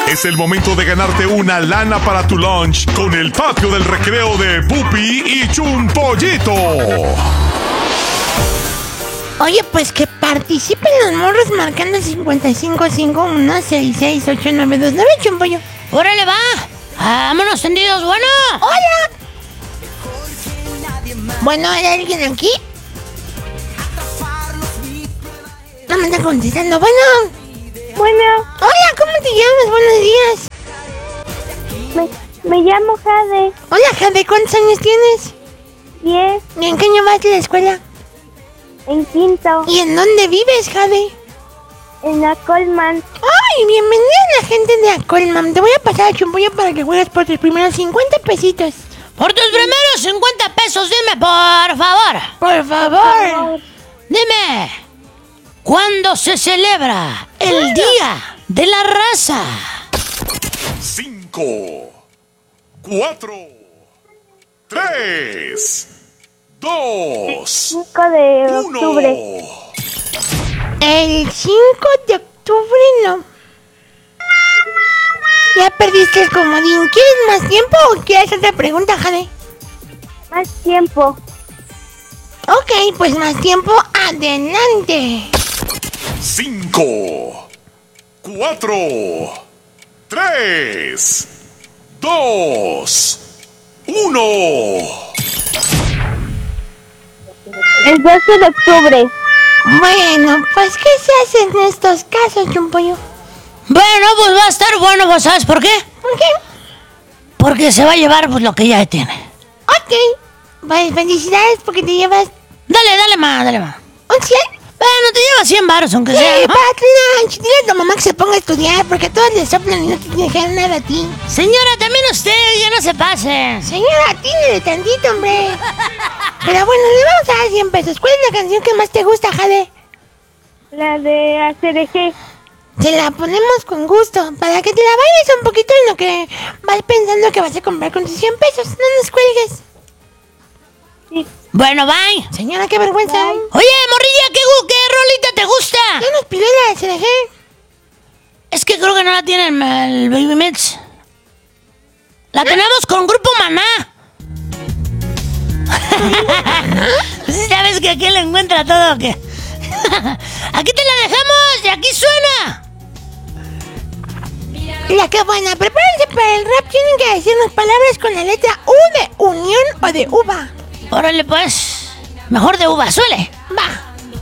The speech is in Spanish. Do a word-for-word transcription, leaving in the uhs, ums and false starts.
Es el momento de ganarte una lana para tu lunch con el patio del recreo de Pupi y Chunpollito. Oye, pues que participen los morros marcando cincuenta y cinco cinco uno seis seis ocho nueve dos nueve, Chumpollo. ¡Órale, va! ¡Vámonos tendidos! ¡Bueno! ¡Hola! Bueno, ¿hay alguien aquí? No me está contestando. Bueno. Bueno. Hola, ¿cómo te llamas? Buenos días. Me, me llamo Jade. Hola, Jade, ¿cuántos años tienes? Diez. ¿Y en qué año vas a la escuela? En quinto. ¿Y en dónde vives, Jade? En la Colman. ¡Ay, bienvenida a la gente de la Colman! Te voy a pasar a Chumpollo para que juegues por tus primeros cincuenta pesitos. Por tus primeros cincuenta pesos, dime, por favor. Por favor. Dime, ¿cuándo se celebra el Día de la Raza? Cinco, cuatro, tres, dos, cinco de octubre. uno. El cinco de octubre no. Ya perdiste el comodín. ¿Quieres más tiempo o quieres otra pregunta, Jade? Más tiempo. Ok, pues más tiempo, adelante. Cinco, cuatro, tres, dos, uno. El doce de octubre. Bueno, pues ¿qué se hace en estos casos, Chumpollo? Bueno, pues va a estar bueno, ¿vos sabes por qué? ¿Por qué? Porque se va a llevar pues lo que ya tiene. Ok, pues felicidades porque te llevas... Dale, dale más, dale más. ¿Un cien? Bueno, te llevas cien baros, aunque Sí, sea, ¿no? para tu lunch. Dile a tu mamá que se ponga a estudiar porque a todos les soplan y no te dejan nada a ti. Señora, también usted, ya no se pase. Señora, tírale tantito, hombre. Pero bueno, le vamos a dar cien pesos. ¿Cuál es la canción que más te gusta, Jade? La de A C D G. Se la ponemos con gusto, para que te la bailes un poquito en lo que vas pensando que vas a comprar con tus cien pesos. No nos cuelgues. Sí. Bueno, bye. Señora, qué vergüenza. Bye. Oye, morrilla, ¿qué, gu- qué rolita te gusta? Ya nos pidió la C D G. Es que creo que no la tienen el Baby Mix. La tenemos con Grupo Maná. ¿Sabes que aquí le encuentra todo? ¿O qué? Aquí te la dejamos y aquí suena. La que buena, prepárense para el rap. Tienen que decirnos palabras con la letra U de unión o de uva. Órale, pues. Mejor de uva, suele. Va.